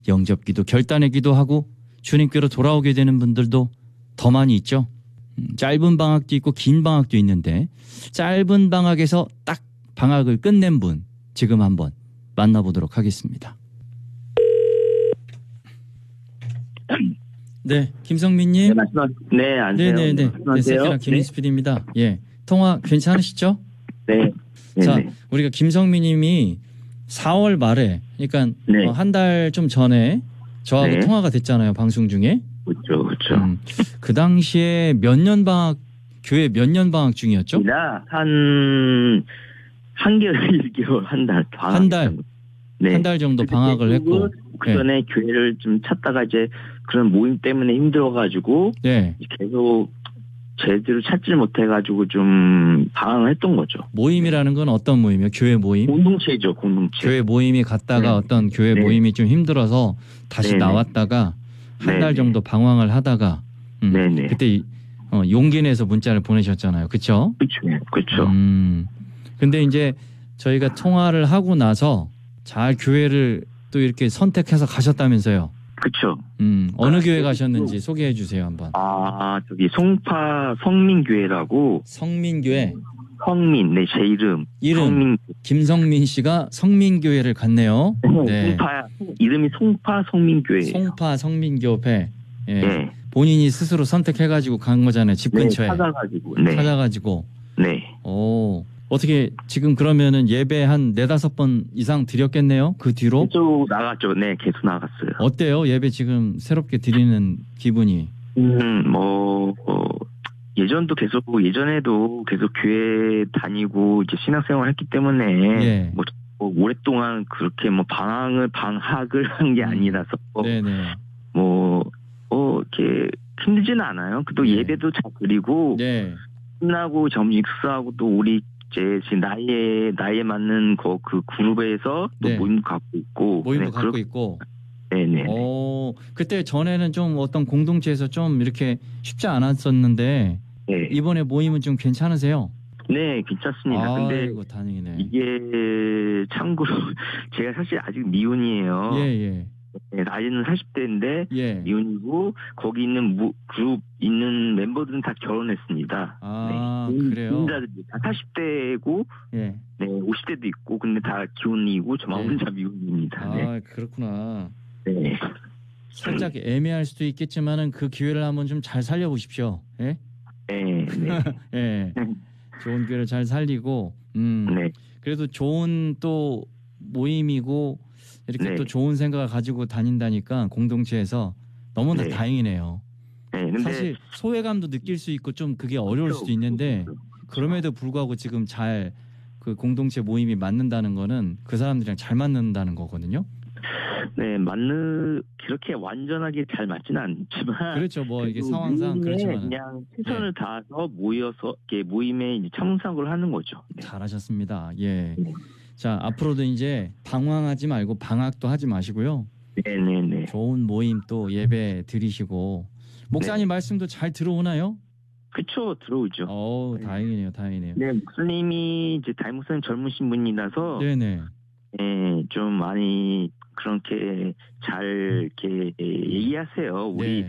영접기도 결단의 기도하고 주님께로 돌아오게 되는 분들도 더 많이 있죠. 짧은 방학도 있고 긴 방학도 있는데 짧은 방학에서 딱 방학을 끝낸 분 지금 한번 만나보도록 하겠습니다. 네, 김성민님. 네, 안녕하세요. 네네네. 세계랑 김인수 PD입니다. 예, 통화 괜찮으시죠? 네. 자, 우리가 김성민님이 4월 말에, 그러니까 네. 한 달 좀 전에 저하고 네. 통화가 됐잖아요, 방송 중에. 그렇죠, 그렇죠. 그 당시에 몇 년 방학, 교회 몇 년 방학 중이었죠? 한개월, 1개월, 한 달. 한 달. 네. 한 달 정도 방학을 했고. 그 전에 네. 교회를 좀 찾다가 이제 그런 모임 때문에 힘들어가지고. 네. 계속 제대로 찾질 못해가지고 좀 방황을 했던 거죠. 모임이라는 건 어떤 모임이에요? 교회 모임? 공동체죠, 공동체. 교회 모임이 갔다가 네. 어떤 교회 네. 모임이 좀 힘들어서 다시 네네. 나왔다가 한 달 네네. 정도 방황을 하다가 네네. 그때 용기 내서 문자를 보내셨잖아요. 그렇죠? 그렇죠. 근데 이제 저희가 통화를 하고 나서 잘 교회를 또 이렇게 선택해서 가셨다면서요. 그렇죠. 어느 교회 가셨는지 소개해 주세요, 한번. 저기 송파 성민교회라고. 성민교회. 성민, 네, 제 이름. 성민. 김성민 씨가 성민교회를 갔네요. 네. 이름이 송파 성민교회예요. 송파 성민교회. 예. 네. 본인이 스스로 선택해가지고 간 거잖아요. 집 근처에. 네, 찾아가지고. 네. 어떻게 지금 그러면은 예배 한 4-5번 이상 드렸겠네요? 그 뒤로? 계속 나갔죠. 네, 계속 나갔어요. 어때요? 예배 지금 새롭게 드리는 기분이? 예전에도 계속 교회 다니고 이제 신학생활 했기 때문에 예. 오랫동안 그렇게 방학을 한 게 아니라서 네네. 이렇게 힘들지는 않아요. 또 네. 예배도 잘 드리고 네. 끝나고 점심 식사하고 또 우리 제 나이에 맞는 그 그룹에서 또 네. 모임도 갖고 있고. 모임도 갖고 있고. 네네. 그때 전에는 좀 어떤 공동체에서 좀 이렇게 쉽지 않았었는데 네. 이번에 모임은 좀 괜찮으세요? 네, 괜찮습니다. 근데 아이고, 다행이네. 이게 참고로 제가 사실 아직 미혼이에요. 예. 네, 나이는 40대인데 예. 미혼이고 거기 있는 그룹 있는 멤버들은 다 결혼했습니다. 그래요? 인자들이 다 40대고 예. 네, 50대도 있고 근데 다 기혼이고 저만 혼자 미혼입니다. 네. 그렇구나. 네. 살짝 애매할 수도 있겠지만은 그 기회를 한번 좀 잘 살려보십시오. 예? 네. 예. 좋은 기회를 잘 살리고, 네. 그래도 좋은 또 모임이고 이렇게 네. 또 좋은 생각을 가지고 다닌다니까 공동체에서 너무나 다행이네요. 네. 근데 사실 소외감도 느낄 수 있고 좀 그게 어려울 수도 있는데 그럼에도 불구하고 지금 잘 그 공동체 모임이 맞는다는 거는 그 사람들이랑 잘 맞는다는 거거든요. 네, 그렇게 완전하게 잘 맞지는 않지만. 그렇죠. 이게 상황상 그렇지만. 그냥 최선을 다해서 모여서 이렇게 모임에 이제 참석을 하는 거죠. 네. 잘하셨습니다. 예. 자, 앞으로도 이제 방황하지 말고 방학도 하지 마시고요. 네네네. 좋은 모임 또 예배 드리시고. 목사님 말씀도 잘 들어오나요? 그쵸, 들어오죠. 다행이네요. 네, 목사님이 이제 담임 목사님 젊으신 분이라서. 네네. 네, 좀 많이 그렇게 잘 이렇게 얘기하세요. 우리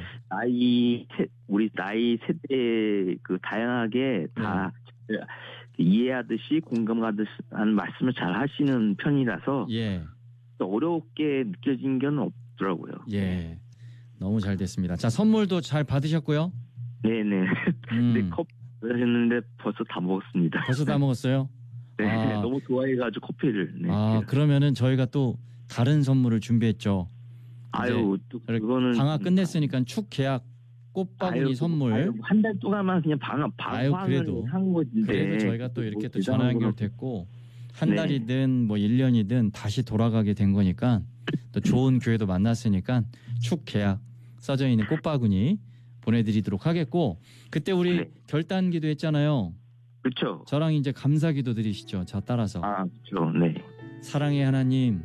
나이 세대 다양하게 다 이해하듯이 공감하듯이 하는 말씀을 잘 하시는 편이라서 어렵게 느껴진 건 없더라고요. 예, 너무 잘 됐습니다. 자, 선물도 잘 받으셨고요. 네네. 근데 커피 하셨는데 벌써 다 먹었습니다. 벌써 다 먹었어요? 네, 너무 좋아해가지고 커피를. 네. 그러면은 저희가 또 다른 선물을 준비했죠. 또 그거는 방학 끝냈으니까 축 계약 꽃바구니 선물. 한 달 동안만 그냥 방황을 한 건데. 그래도 저희가 또 이렇게 또 전화 연결됐고 한 달이든 1년이든 다시 돌아가게 된 거니까 또 좋은 교회도 만났으니까 축 계약 써져 있는 꽃바구니 보내드리도록 하겠고 그때 우리 결단기도 했잖아요. 그렇죠. 저랑 이제 감사기도 드리시죠. 저 따라서. 그렇죠. 네. 사랑의 하나님.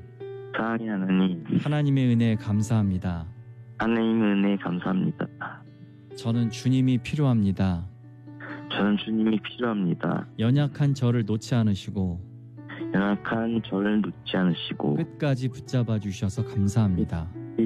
하나님의 은혜에 감사합니다. 하나님의 은혜에 감사합니다. 저는 주님이 필요합니다. 연약한 저를 놓지 않으시고 끝까지 붙잡아 주셔서 감사합니다.